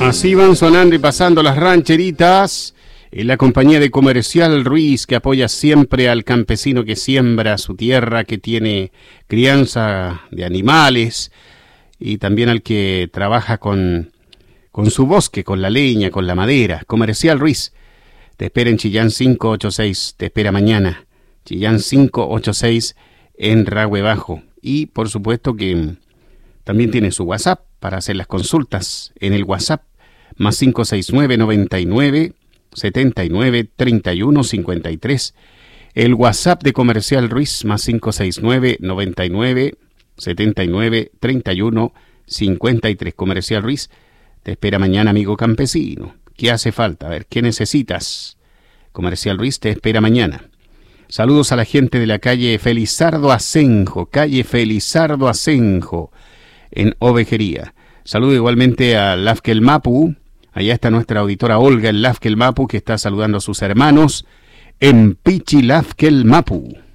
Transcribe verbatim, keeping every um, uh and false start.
Así van sonando y pasando las rancheritas en la compañía de Comercial Ruiz, que apoya siempre al campesino que siembra su tierra, que tiene crianza de animales, y también al que trabaja con, con su bosque, con la leña, con la madera. Comercial Ruiz te espera en Chillán cinco ochenta y seis, te espera mañana. Chillán cinco ochenta y seis en Rahue Bajo. Y por supuesto que también tiene su WhatsApp para hacer las consultas en el WhatsApp, más cinco seis nueve, noventa y nueve, setenta y nueve, treinta y uno, cincuenta y tres. El WhatsApp de Comercial Ruiz, más cinco seis nueve, noventa y nueve, setenta y nueve, treinta y uno, cincuenta y tres. Comercial Ruiz te espera mañana, amigo campesino. ¿Qué hace falta? A ver, ¿qué necesitas? Comercial Ruiz te espera mañana. Saludos a la gente de la calle Felizardo Asenjo, calle Felizardo Asenjo, en Ovejería. Saludo igualmente a Lafkel Mapu. Allá está nuestra auditora Olga en Lafkel Mapu, que está saludando a sus hermanos en Pichi Lafkel Mapu.